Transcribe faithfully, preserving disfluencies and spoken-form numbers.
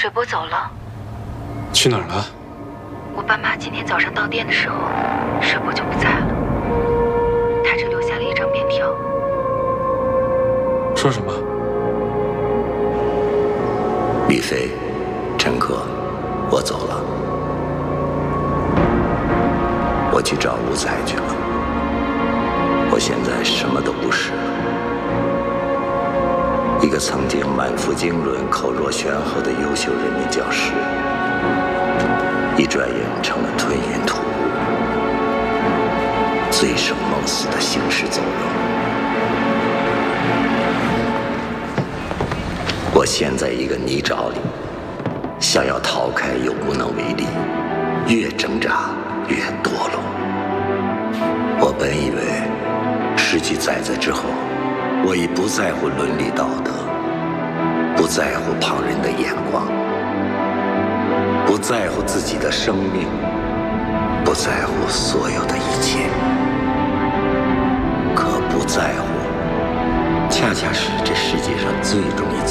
水波走了。 去哪儿了？ 我爸妈今天早上到店的时候，水波就不在了，他只留下了一张便条。 说什么？ 李飞，陈科，我走了，我去找吴才去了。我现在什么都不是，一个曾经满腹经纶、口若悬河的优秀人民教师，一转眼成了吞云吐雾、醉生梦死的行尸走肉。我陷在一个泥沼里，想要逃开又无能为力，越挣扎越堕落。我本以为失去崽子之后，我已不在乎伦理道德，不在乎旁人的眼光，不在乎自己的生命，不在乎所有的一切。可不在乎，恰恰是这世界上最容易